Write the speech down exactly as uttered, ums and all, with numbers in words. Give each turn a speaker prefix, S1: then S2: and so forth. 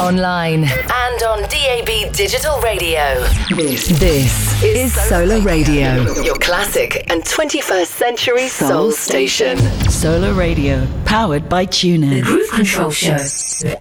S1: online, and on D A B Digital Radio. This, this is Solar Radio, your classic and twenty-first century soul station.
S2: Solar Radio, powered by TuneIn.
S1: The Groove Control Show.